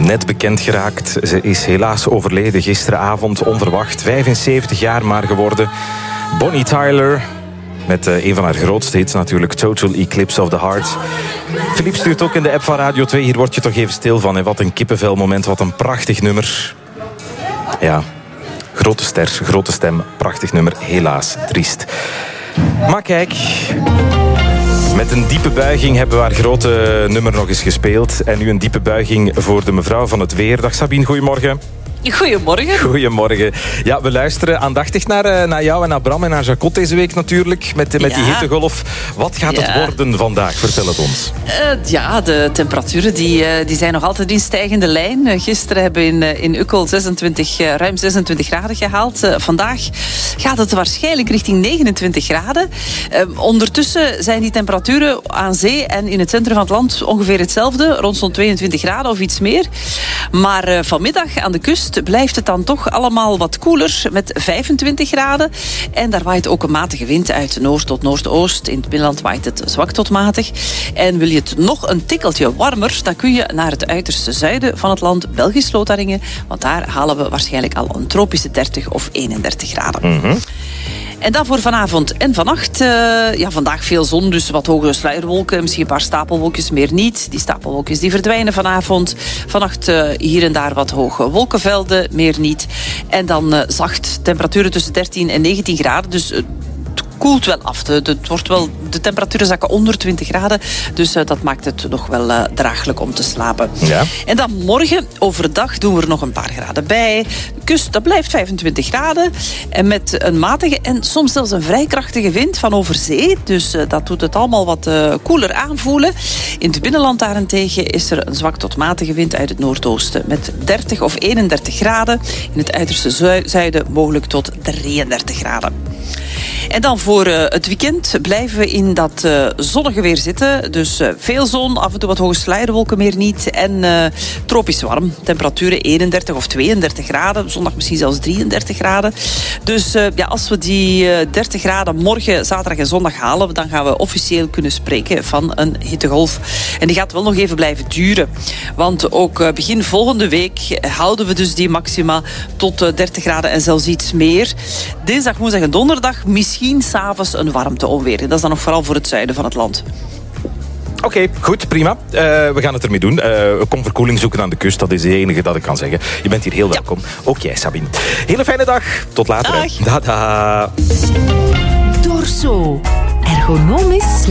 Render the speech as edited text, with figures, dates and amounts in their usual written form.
Net bekend geraakt. Ze is helaas overleden gisteravond, onverwacht. 75 jaar maar geworden. Bonnie Tyler. Met een van haar grootste hits natuurlijk. Total Eclipse of the Heart. Philippe stuurt ook in de app van Radio 2. Hier word je toch even stil van. Hè? Wat een kippenvelmoment. Wat een prachtig nummer. Ja, grote ster, grote stem. Prachtig nummer. Helaas, triest. Maar kijk... Met een diepe buiging hebben we haar grote nummer nog eens gespeeld. En nu een diepe buiging voor de mevrouw van het weer. Dag Sabine, goedemorgen. Goedemorgen. Goedemorgen. Ja, we luisteren aandachtig naar jou en naar Bram en naar Jacot deze week natuurlijk. Met die hittegolf. Wat gaat het worden vandaag? Vertel het ons. De temperaturen die zijn nog altijd in stijgende lijn. Gisteren hebben we in Ukkel ruim 26 graden gehaald. Vandaag gaat het waarschijnlijk richting 29 graden. Ondertussen zijn die temperaturen aan zee en in het centrum van het land ongeveer hetzelfde. Rond zo'n 22 graden of iets meer. Maar vanmiddag aan de kust blijft het dan toch allemaal wat koeler met 25 graden. En daar waait ook een matige wind uit noord tot noordoost. In het binnenland waait het zwak tot matig. En wil je het nog een tikkeltje warmer, dan kun je naar het uiterste zuiden van het land, Belgisch-Lotharingen. Want daar halen we waarschijnlijk al een tropische 30 of 31 graden. Mm-hmm. En dan voor vanavond en vannacht. Vandaag veel zon, dus wat hogere sluierwolken. Misschien een paar stapelwolkjes, meer niet. Die stapelwolkjes die verdwijnen vanavond. Vannacht hier en daar wat hoge wolkenvelden, meer niet. En dan zacht, temperaturen tussen 13 en 19 graden. Dus het koelt wel af. De temperaturen zakken onder 20 graden. Dus dat maakt het nog wel draaglijk om te slapen. Ja. En dan morgen, overdag, doen we er nog een paar graden bij. De kust, dat blijft 25 graden. En met een matige en soms zelfs een vrij krachtige wind van over zee. Dus dat doet het allemaal wat koeler aanvoelen. In het binnenland daarentegen is er een zwak tot matige wind uit het noordoosten. Met 30 of 31 graden. In het uiterste zuiden mogelijk tot 33 graden. En dan voor het weekend blijven we in dat zonnige weer zitten. Dus veel zon, af en toe wat hoge sluierwolken, meer niet. En tropisch warm. Temperaturen 31 of 32 graden. Zondag misschien zelfs 33 graden. Dus als we die 30 graden morgen, zaterdag en zondag halen, dan gaan we officieel kunnen spreken van een hittegolf. En die gaat wel nog even blijven duren. Want ook begin volgende week houden we dus die maxima tot 30 graden en zelfs iets meer. Dinsdag, woensdag en donderdag misschien 's avonds een warmteonweer. Dat is dan nog vooral voor het zuiden van het land. Oké, goed, prima. We gaan het ermee doen. Kom verkoeling zoeken aan de kust, dat is het enige dat ik kan zeggen. Je bent hier heel welkom. Ja. Ook jij, Sabine. Hele fijne dag. Tot later. Dag. Dada. Dorso. Ergonomisch